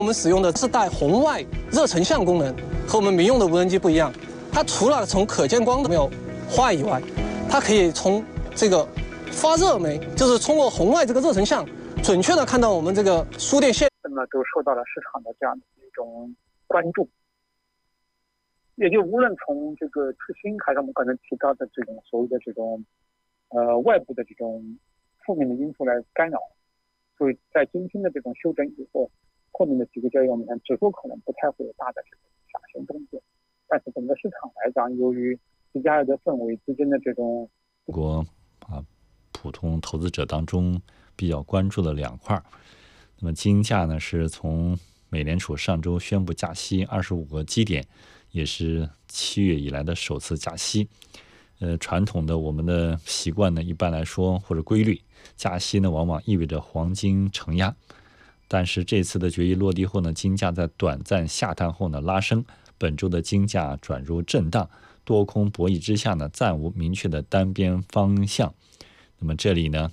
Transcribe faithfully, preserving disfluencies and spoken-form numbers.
我们使用的是带红外热成像功能，和我们民用的无人机不一样。它除了从可见光没有坏以外，它可以从这个发热媒，就是通过红外这个热成像，准确的看到我们这个输电线。 那么都受到了市场的这样的一种关注。也就无论从这个出新，还是我们刚才提到的这种所谓的这种呃外部的这种负面的因素来干扰，所以在今天的这种修整以后，后面的几个交易我们看指数可能不太会有大的这种下行动作，但是整个市场来讲，由于节假日的氛围之间的这种中国啊普通投资者当中比较关注的两块，那么金价呢是从美联储上周宣布加息二十五个基点，也是七月以来的首次加息。呃，传统的我们的习惯呢，一般来说或者规律，加息呢往往意味着黄金承压。但是这次的决议落地后呢，金价在短暂下探后呢拉升，本周的金价转入震荡，多空博弈之下呢，暂无明确的单边方向。那么这里呢，